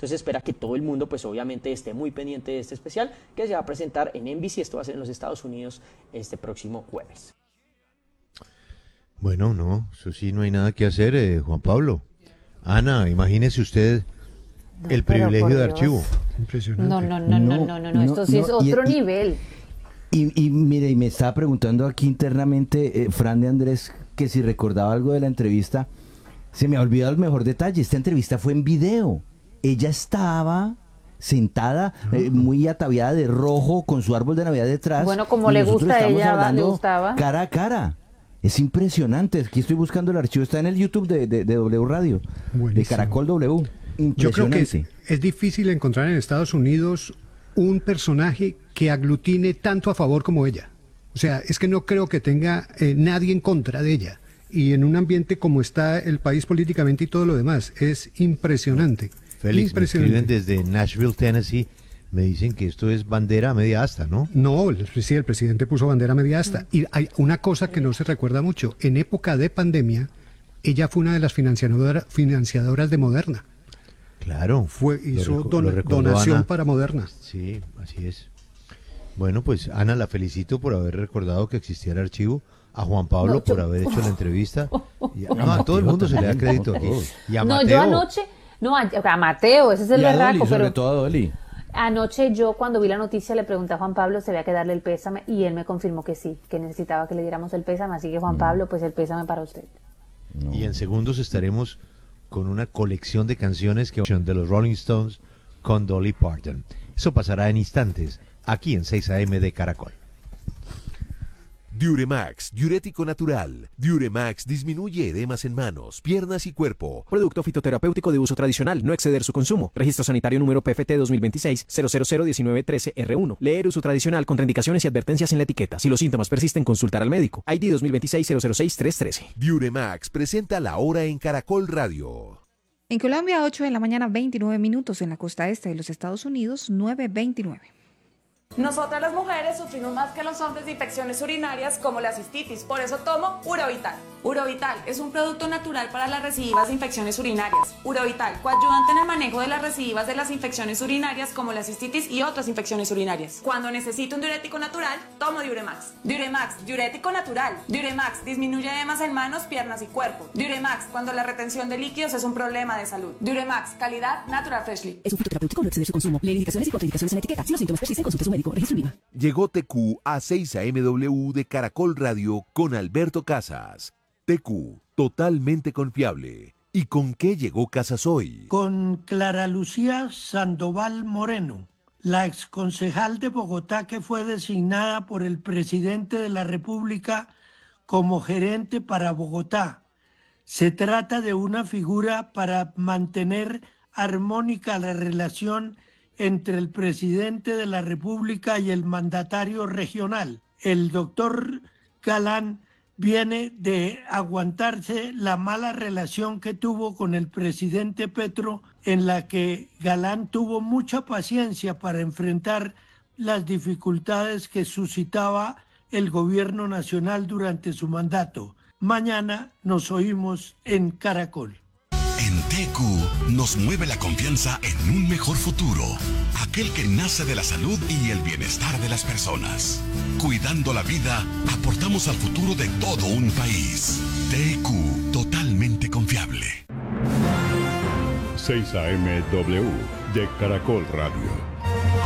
Entonces espera que todo el mundo pues obviamente esté muy pendiente de este especial que se va a presentar en NBC, esto va a ser en los Estados Unidos este próximo jueves. Bueno, no, eso sí, no hay nada que hacer, Juan Pablo. Ana, imagínese usted el privilegio de archivo. Impresionante. No, esto sí es otro nivel. Y mire, y me estaba preguntando aquí internamente, Fran de Andrés, que si recordaba algo de la entrevista. Se me ha olvidado el mejor detalle. Esta entrevista fue en video. Ella estaba sentada, muy ataviada de rojo, con su árbol de Navidad detrás. Bueno, como le gusta a ella, le gustaba. Cara a cara. Es impresionante. Aquí estoy buscando el archivo. Está en el YouTube de W Radio. Buenísimo. De Caracol W. Yo creo que es difícil encontrar en Estados Unidos un personaje que aglutine tanto a favor como ella. O sea, es que no creo que tenga nadie en contra de ella. Y en un ambiente como está el país políticamente y todo lo demás, es impresionante. Félix, me escriben desde Nashville, Tennessee, me dicen que esto es bandera media asta, ¿no? No, sí, el presidente puso bandera media asta. Y hay una cosa que no se recuerda mucho. En época de pandemia, ella fue una de las financiadoras de Moderna. Claro. Hizo donación Ana para Moderna. Sí, así es. Bueno, pues Ana, la felicito por haber recordado que existía el archivo. A Juan Pablo por haber hecho la entrevista. A todo el mundo se le da crédito aquí. Y a Mateo. Yo anoche, a Mateo, ese es el berraco. Sobre todo a Dolly. Anoche yo cuando vi la noticia le pregunté a Juan Pablo si había que darle el pésame y él me confirmó que sí, que necesitaba que le diéramos el pésame, así que Juan Pablo, pues el pésame para usted. Y en segundos estaremos con una colección de canciones de los Rolling Stones con Dolly Parton. Eso pasará en instantes, aquí en 6 AM de Caracol. Diuremax, diurético natural. Diuremax disminuye edemas en manos, piernas y cuerpo. Producto fitoterapéutico de uso tradicional, no exceder su consumo. Registro sanitario número PFT 2026-0001913R1. Leer uso tradicional, contraindicaciones y advertencias en la etiqueta. Si los síntomas persisten, consultar al médico. ID 2026-006-313. Diuremax presenta La Hora en Caracol Radio. En Colombia, 8 de la mañana, 29 minutos. En la costa este de los Estados Unidos, 9:29. Nosotras las mujeres sufrimos más que los hombres de infecciones urinarias como la cistitis, por eso tomo Urovital. Urovital es un producto natural para las recidivas de infecciones urinarias. Urovital, coayudante en el manejo de las recidivas de las infecciones urinarias como la cistitis y otras infecciones urinarias. Cuando necesito un diurético natural, tomo Diuremax. Diuremax, diurético natural. Diuremax disminuye edemas en manos, piernas y cuerpo. Diuremax, cuando la retención de líquidos es un problema de salud. Diuremax, calidad Natural Freshly. Es un fitoterapéutico, no exceder su consumo. Lee indicaciones y contraindicaciones en la etiqueta. Si los síntomas persisten, consulte a su médico. Registro IVA. Llegó TQ a 6 AMW de Caracol Radio con Alberto Casas. TQ, totalmente confiable. ¿Y con qué llegó Casas hoy? Con Clara Lucía Sandoval Moreno, la exconcejal de Bogotá que fue designada por el presidente de la República como gerente para Bogotá. Se trata de una figura para mantener armónica la relación entre el presidente de la República y el mandatario regional. El doctor Galán viene de aguantarse la mala relación que tuvo con el presidente Petro, en la que Galán tuvo mucha paciencia para enfrentar las dificultades que suscitaba el gobierno nacional durante su mandato. Mañana nos oímos en Caracol. En TQ nos mueve la confianza en un mejor futuro, aquel que nace de la salud y el bienestar de las personas. Cuidando la vida, aportamos al futuro de todo un país. TQ, totalmente confiable. 6 AMW de Caracol Radio.